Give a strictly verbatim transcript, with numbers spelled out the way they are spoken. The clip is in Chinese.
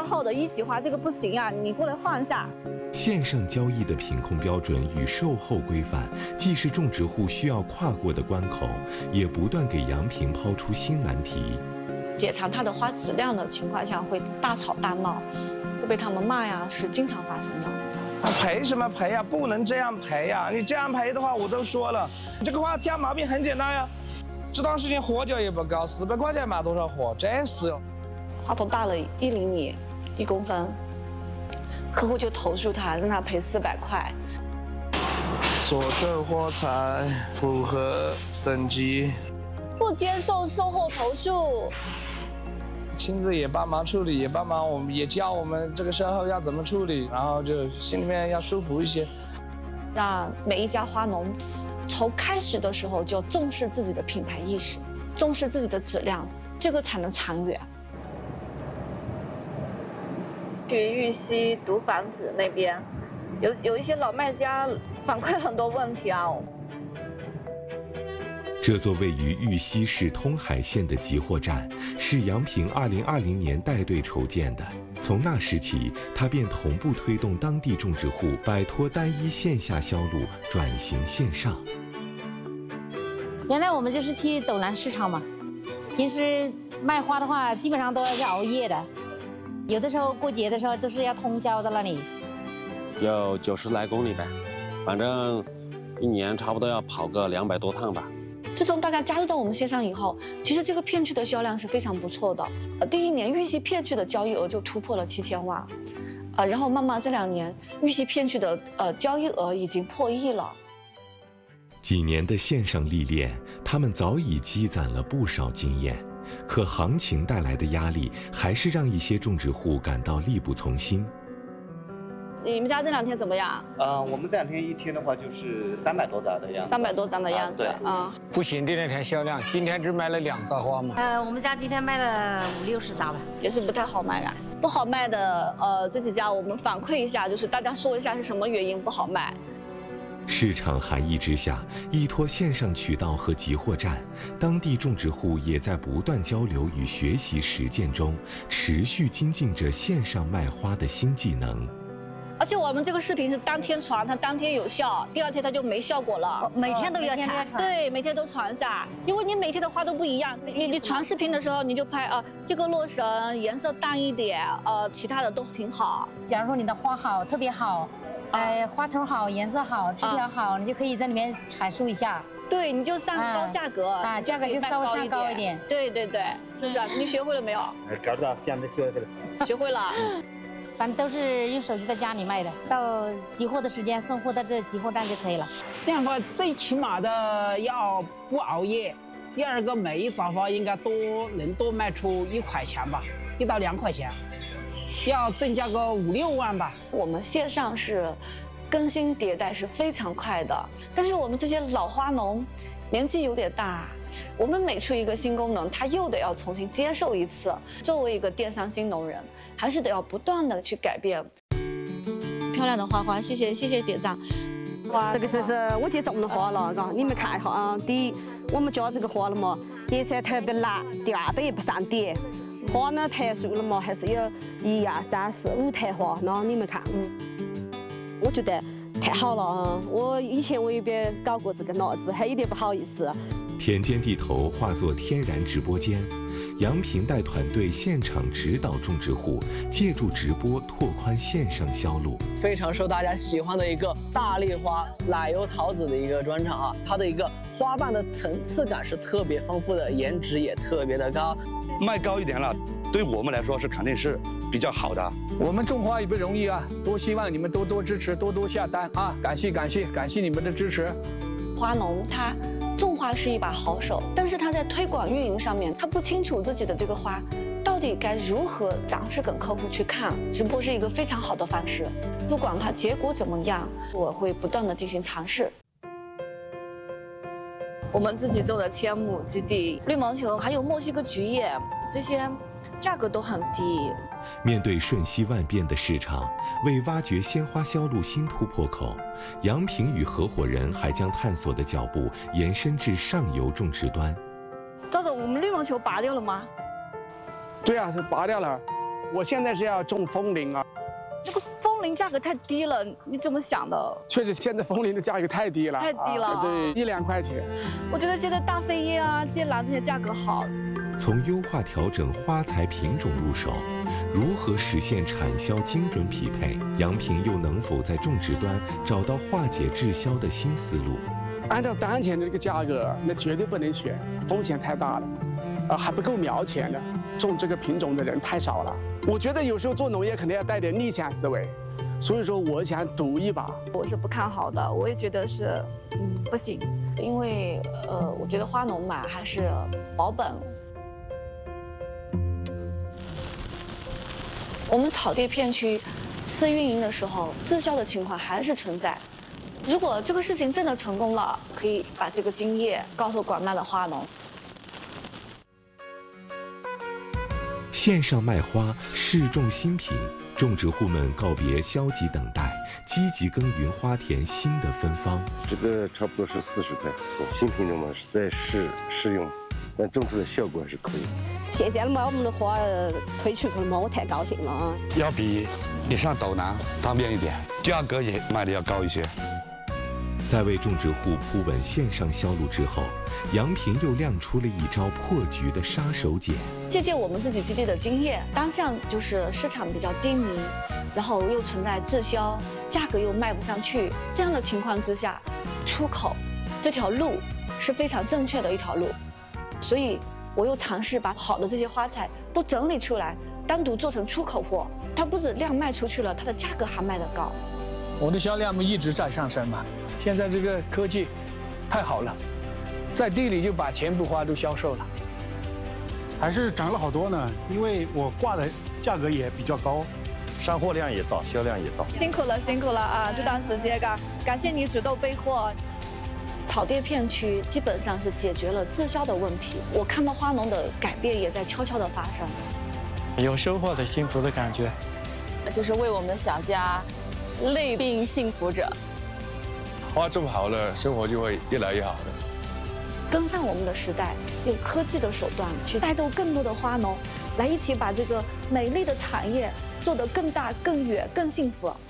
号的一级花，这个不行啊，你过来换一下。 线上交易的品控标准与售后规范，既是种植户需要跨过的关口，也不断给杨平抛出新难题。 解藏它的花质量的情况下，会大吵大闹，会被他们骂呀，是经常发生的。 赔什么赔呀？不能这样赔呀！你这样赔的话，我都说了，这个花挑毛病很简单呀。这段时间货价也不高，四百块钱卖多少货？真是哟。 花头大了一厘米，一公分，客户就投诉他，让他赔四百块。 所售花材符合等级， 不接受售后投诉。 亲自也帮忙处理，也帮忙我们也教我们这个售后要怎么处理，然后就心里面要舒服一些。 让每一家花农从开始的时候就重视自己的品牌意识，重视自己的质量，这个才能长远。去玉溪毒房子那边，有有一些老卖家反馈很多问题啊。 这座位于玉溪市通海县的集货站，是杨平二零二零年带队筹建的。从那时起，他便同步推动当地种植户摆脱单一线下销路，转型线上。 原来我们就是去斗南市场嘛，平时卖花的话，基本上都要是熬夜的，有的时候过节的时候都是要通宵在那里。 有九十来公里呗，反正一年差不多要跑个两百多趟吧。 自从大家加入到我们线上以后，其实这个片区的销量是非常不错的。呃，第一年玉溪片区的交易额就突破了七千万，呃，然后慢慢这两年玉溪片区的呃交易额已经破亿了。 几年的线上历练，他们早已积攒了不少经验，可行情带来的压力还是让一些种植户感到力不从心。 你们家这两天怎么样？ 呃，我们这两天一天的话就是三百多扎的样子。 三百多张的样子啊、 呃。 不行，这两天销量，今天只卖了两扎花嘛。 呃，我们家今天卖了五六十扎吧， 也是不太好卖啊。不好卖的，呃，这几家我们反馈一下，就是大家说一下是什么原因不好卖。 市场寒意之下，依托线上渠道和集货站，当地种植户也在不断交流与学习实践中，持续精进着线上卖花的新技能。 而且我们这个视频是当天传，它当天有效，第二天它就没效果了。 每天都要传， 对，每天都传下，因为你每天的花都不一样。你你传视频的时候，你就拍啊，这个洛神颜色淡一点，呃，其他的都挺好。 假如说你的花好，特别好，呃，花头好，颜色好，枝条好，啊、你就可以在里面阐述一下。 对，你就上高价格啊，价格就稍微上高一点。 对对对，是不是？你学会了没有？ 找不到，现在学会了。 学会了。 反正都是用手机在家里卖的，到集货的时间送货到这集货站就可以了。 这样的话，最起码的要不熬夜，第二个每一扎花应该多能多卖出一块钱吧，一到两块钱，要增加个五六万吧。 我们线上是更新迭代是非常快的，但是我们这些老花农年纪有点大。我们每出一个新功能，他又得要重新接受一次。作为一个电商新农人，还是得要不断的去改变。漂亮的花花，谢谢谢谢点赞。 哇，这个是是我去种的花了，嘎，你们看一下啊。第一，我们家这个花了嘛，颜色特别蓝，第二的也不上点。花呢台数了嘛，还是有一二三四五台花，然后你们看，嗯，我觉得太好了啊！我以前我也别搞过这个脑子，还有点不好意思。 田间地头化作天然直播间，杨平带团队现场指导种植户，借助直播拓宽线上销路。 非常受大家喜欢的一个大丽花奶油桃子的一个专场啊，它的一个花瓣的层次感是特别丰富的，颜值也特别的高。 卖高一点了，对我们来说是肯定是比较好的。 我们种花也不容易啊，多希望你们多多支持，多多下单啊！感谢感谢感谢你们的支持。 花农他种花是一把好手，但是他在推广运营上面，他不清楚自己的这个花到底该如何展示给客户去看。直播是一个非常好的方式，不管它结果怎么样，我会不断的进行尝试。我们自己种的千亩基地，绿毛球还有墨西哥菊叶，这些价格都很低。 面对瞬息万变的市场，为挖掘鲜花销路新突破口，杨平与合伙人还将探索的脚步延伸至上游种植端。 赵总，我们绿毛球拔掉了吗？ 对啊，就拔掉了。 我现在是要种枫林啊。 这个枫林价格太低了，你怎么想的？ 确实，现在枫林的价格太低了， 太低了， 啊、对，一两块钱。 我觉得现在大飞叶啊、剑兰这些价格好。 从优化调整花材品种入手，如何实现产销精准匹配？杨平又能否在种植端找到化解滞销的新思路？ 按照当前的这个价格，那绝对不能选，风险太大了，啊，还不够苗钱的，种这个品种的人太少了。我觉得有时候做农业肯定要带点逆向思维，所以说我想赌一把。 我是不看好的，我也觉得是，嗯，不行，因为呃，我觉得花农嘛还是保本。我们草地片区试运营的时候，滞销的情况还是存在。如果这个事情真的成功了，可以把这个经验告诉广大的花农。 线上卖花，试种新品，种植户们告别消极等待，积极耕耘花田新的芬芳。 这个差不多是四十块，新品种嘛是在试试用，但种出的效果还是可以。 现在嘛，我们的花推出去了嘛，我太高兴了啊！ 要比你上斗南方便一点，价格也卖的要高一些。 在为种植户铺稳线上销路之后，杨平又亮出了一招破局的杀手锏。 借鉴我们自己基地的经验，当下就是市场比较低迷，然后又存在滞销，价格又卖不上去，这样的情况之下，出口这条路是非常正确的一条路，所以我又尝试把好的这些花材都整理出来，单独做成出口货，它不止量卖出去了，它的价格还卖得高。 我的销量嘛一直在上升嘛，现在这个科技太好了，在地里就把全部花都销售了， 还是涨了好多呢，因为我挂的价格也比较高， 上货量也大，销量也大。 辛苦了，辛苦了啊！这段时间感感谢你主动备货。草甸片区基本上是解决了滞销的问题，我看到花农的改变也在悄悄地发生， 有收获的幸福的感觉， 就是为我们小家累并幸福着。 花种好了，生活就会越来越好的。 跟上我们的时代，用科技的手段去带动更多的花农，来一起把这个美丽的产业做得更大、更远、更幸福。